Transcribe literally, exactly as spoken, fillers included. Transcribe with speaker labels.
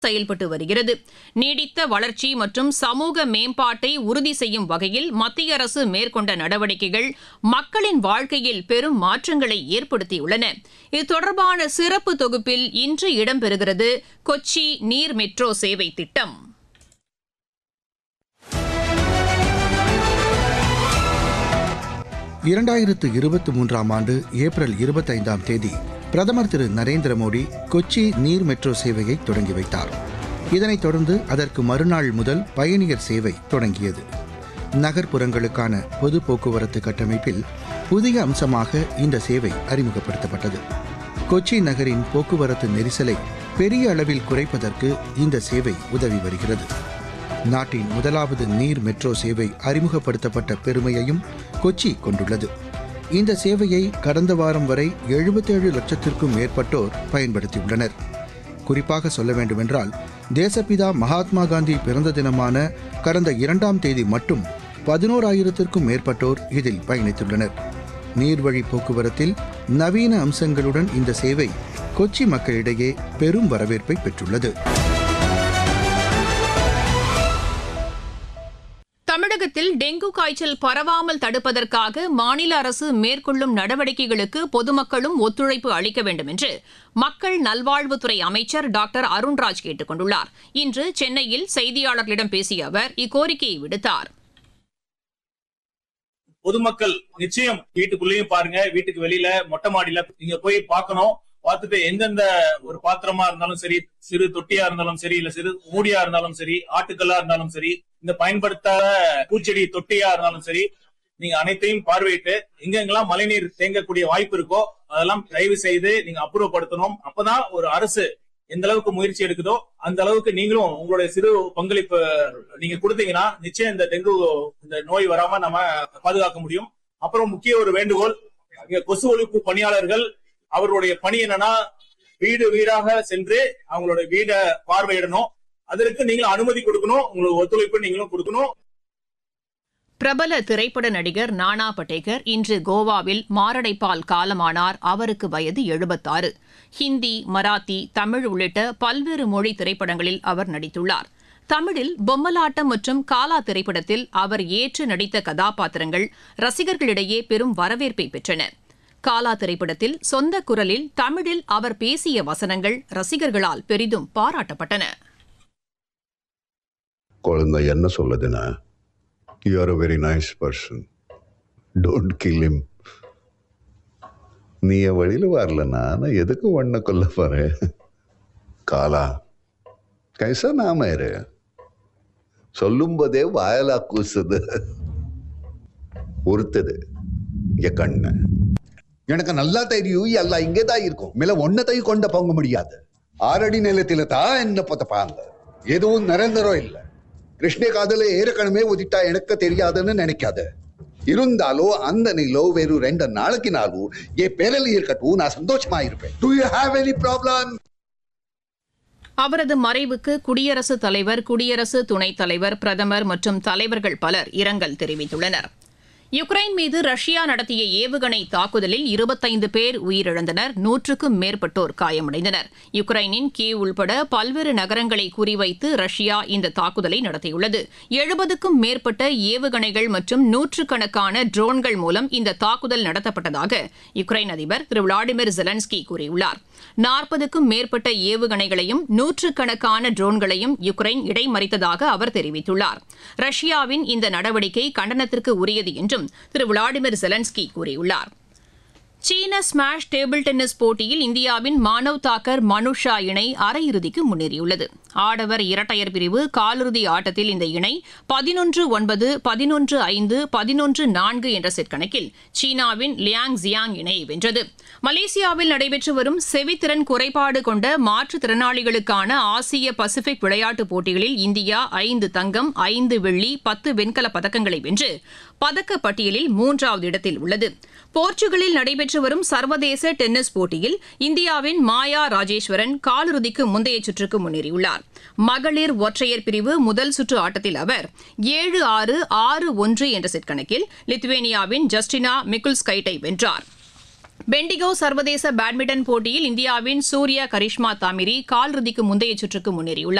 Speaker 1: செயல்பட்டு வருகிறது. நீடித்த வளர்ச்சி மற்றும் சமூக மேம்பாட்டை உறுதி செய்யும் வகையில் மத்திய அரசு மேற்கொண்ட நடவடிக்கைகள் மக்களின் வாழ்க்கையில் பெரும் மாற்றங்களை ஏற்படுத்தியுள்ளன. இது தொடர்பான சிறப்பு தொகுப்பில் இன்று இடம்பெறுகிறது கொச்சி நீர் மெட்ரோ சேவை திட்டம்.
Speaker 2: இரண்டாயிரத்து இருபத்தி மூன்றாம் ஆண்டு ஏப்ரல் இருபத்தைந்தாம் தேதி பிரதமர் திரு நரேந்திர மோடி கொச்சி நீர் மெட்ரோ சேவையை தொடங்கி வைத்தார். இதனைத் தொடர்ந்து அதற்கு மறுநாள் முதல் பயணியர் சேவை தொடங்கியது. நகர்ப்புறங்களுக்கான பொது போக்குவரத்து கட்டமைப்பில் புதிய அம்சமாக இந்த சேவை அறிமுகப்படுத்தப்பட்டது. கொச்சி நகரின் போக்குவரத்து நெரிசலை பெரிய அளவில் குறைப்பதற்கு இந்த சேவை உதவி வருகிறது. நாட்டின் முதலாவது நீர் மெட்ரோ சேவை அறிமுகப்படுத்தப்பட்ட பெருமையையும் கொச்சி கொண்டுள்ளது. இந்த சேவையை கடந்த வாரம் வரை எழுபத்தேழு லட்சத்திற்கும் மேற்பட்டோர் பயன்படுத்தியுள்ளனர். குறிப்பாக சொல்ல வேண்டுமென்றால் தேசப்பிதா மகாத்மா காந்தி பிறந்த தினமான கடந்த இரண்டாம் தேதி மட்டும் பதினோராயிரத்திற்கும் மேற்பட்டோர் இதில் பயணித்துள்ளனர். நீர்வழி போக்குவரத்தில் நவீன அம்சங்களுடன் இந்த சேவை கொச்சி மக்களிடையே பெரும் வரவேற்பை பெற்றுள்ளது.
Speaker 1: தமிழகத்தில் டெங்கு காய்ச்சல் பரவாமல் தடுப்பதற்காக மாநில அரசு மேற்கொள்ளும் நடவடிக்கைகளுக்கு பொதுமக்களும் ஒத்துழைப்பு அளிக்க வேண்டும் என்று மக்கள் நல்வாழ்வுத்துறை அமைச்சர் டாக்டர் அருண்ராஜ் கேட்டுக் கொண்டுள்ளார். இன்று சென்னையில் செய்தியாளர்களிடம் பேசிய அவர் இக்கோரிக்கையை விடுத்தார்.
Speaker 3: பொதுமக்கள் நிச்சயம் வீட்டுக்குள்ளேயும் பாருங்க, வீட்டுக்கு வெளியில மொட்டை மாடியில நீங்க போய் பார்க்கணும். பார்த்துட்டு எந்தெந்த ஒரு பாத்திரமா இருந்தாலும் சரி, சிறு தொட்டியா இருந்தாலும் சரி, இல்ல சிறு மூடியா இருந்தாலும் சரி, ஆட்டுக்கல்லா இருந்தாலும் சரி, இந்த பயன்படுத்தாத பூச்செடி தொட்டியா இருந்தாலும் சரி, நீங்க அனைத்தையும் பார்வையிட்டு எங்கெங்கெல்லாம் மழைநீர் தேங்கக்கூடிய வாய்ப்பு இருக்கோ அதெல்லாம் தயவு செய்து நீங்க அப்புறப்படுத்தணும். அப்பதான் ஒரு அரசு எந்த அளவுக்கு முயற்சி எடுக்குதோ அந்த அளவுக்கு நீங்களும் உங்களுடைய சிறு பங்களிப்பு நீங்க கொடுத்தீங்கன்னா நிச்சயம் இந்த டெங்கு இந்த நோய் வராம நம்ம பாதுகாக்க முடியும். அப்புறம் முக்கிய ஒரு வேண்டுகோள், இங்க கொசு ஒழிப்பு பணியாளர்கள் அவருடைய பணி என்னன்னா வீடு வீடாக சென்று அவங்களுடைய வீடை பார்வையிடணும். அதற்கு நீங்களும் அனுமதி கொடுக்கணும், உங்களுக்கு ஒத்துழைப்பு நீங்களும் கொடுக்கணும்.
Speaker 1: பிரபல திரைப்பட நடிகர் நானா படேகர் இன்று கோவாவில் மாரடைப்பால் காலமானார். அவருக்கு வயது எழுபத்தாறு. ஹிந்தி, மராத்தி, தமிழ் உள்ளிட்ட பல்வேறு மொழி திரைப்படங்களில் அவர் நடித்துள்ளார். தமிழில் பொம்மலாட்டம் மற்றும் காலா திரைப்படத்தில் அவர் ஏற்று நடித்த கதாபாத்திரங்கள் ரசிகர்களிடையே பெரும் வரவேற்பை பெற்றன. காலா திரைப்படத்தில் சொந்த குரலில் தமிழில் அவர் பேசிய வசனங்கள் ரசிகர்களால் பெரிதும் பாராட்டப்பட்டன.
Speaker 4: குழந்தை என்ன சொல்லுதுன்னா, you are a very nice person, don't kill him. நீ என் வழியில் வரலன்னா நான் எதுக்கு ஒன்ன கொல்ல போறேன்? காலா கைசா நாம இரு சொல்லும் போதே வாயலா கூசுது ஒருத்தது என் கண்ணு. எனக்கு நல்லா தெரியும் எல்லாம் இங்கேதான் இருக்கும், மேல ஒன்னத்தையும் கொண்ட போங்க முடியாது. ஆறடி நிலத்தில தான் என்ன பார்த்துப்பாங்க, எதுவும் நிரந்தரம் இல்லை. கிருஷ்ண காதல ஏற்கனவே ஒதிட்டா எனக்கு தெரியாதுன்னு நினைக்காத. இருந்தாலும் அந்த நிலோ வெறும் ரெண்டு நாளைக்கு நாளும் என் பேரில் இருக்கட்டும், நான் சந்தோஷமா இருப்பேன். Do you have any problem?
Speaker 1: அவரது மறைவுக்கு குடியரசுத் தலைவர், குடியரசு துணைத் தலைவர், பிரதமர் மற்றும் தலைவர்கள் பலர் இரங்கல் தெரிவித்துள்ளனர். யுக்ரைன் மீது ரஷ்யா நடத்திய ஏவுகணை தாக்குதலில் இருபத்தைந்து பேர் உயிரிழந்தனர், நூற்றுக்கும் மேற்பட்டோர் காயமடைந்தனர். யுக்ரைனின் கீவ் உள்பட பல்வேறு நகரங்களை குறிவைத்து ரஷ்யா இந்த தாக்குதலை நடத்தியுள்ளது. எழுபதுக்கும் மேற்பட்ட ஏவுகணைகள் மற்றும் நூற்றுக்கணக்கான ட்ரோன்கள் மூலம் இந்த தாக்குதல் நடத்தப்பட்டதாக யுக்ரைன் அதிபர் திரு விளாடிமிர் ஜெலன்ஸ்கி கூறியுள்ளார். நாற்பதுக்கும் மேற்பட்ட ஏவுகணைகளையும் நூற்றுக்கணக்கான ட்ரோன்களையும் யுக்ரைன் இடைமறித்ததாக அவர் தெரிவித்துள்ளார். ரஷ்யாவின் இந்த நடவடிக்கை கண்டனத்திற்கு உரியது என்றும் திரு விளாடிமிர் ஜெலன்ஸ்கி கூறியுள்ளார். சீன ஸ்மாஷ் டேபிள் டென்னிஸ் போட்டியில் இந்தியாவின் மானவ் தாக்கர் மனுஷா இணை அரையிறுதிக்கு முன்னேறியுள்ளது. ஆடவர் இரட்டையர் பிரிவு காலிறுதி ஆட்டத்தில் இந்த இணை பதினொன்று ஒன்பது, பதினொன்று ஐந்து, பதினொன்று நான்கு என்ற செட் கணக்கில் சீனாவின் லியாங் ஜியாங் இணையை வென்றது. மலேசியாவில் நடைபெற்று வரும் செவித்திறன் குறைபாடு கொண்ட மாற்றுத்திறனாளிகளுக்கான ஆசிய பசிபிக் விளையாட்டுப் போட்டிகளில் இந்தியா ஐந்து தங்கம், ஐந்து வெள்ளி, பத்து வெண்கலப் பதக்கங்களை வென்று பதக்கப் பட்டியலில் மூன்றாவது இடத்தில் உள்ளது. போர்ச்சுகலில் நடைபெற்று வரும் சர்வதேச டென்னிஸ் போட்டியில் இந்தியாவின் மாயா ராஜேஸ்வரன் காலிறுதிக்கு முந்தைய சுற்றுக்கு முன்னேறியுள்ளார். மகளிர் ஒற்றையர் பிரிவு முதல் சுற்று ஆட்டத்தில் அவர் ஏழு ஆறு, ஆறு ஒன்று என்ற செட் கணக்கில் லித்துவேனியாவின் ஜஸ்டினா மிக்குல்ஸ்கைட்டை வென்றார். பெண்டிகோ சர்வதேச பேட்மிண்டன் போட்டியில் இந்தியாவின் சூர்யா கரிஷ்மா தாமிரி காலிறுதிக்கு முந்தைய சுற்றுக்கு முன்னேறியுள்ளார்.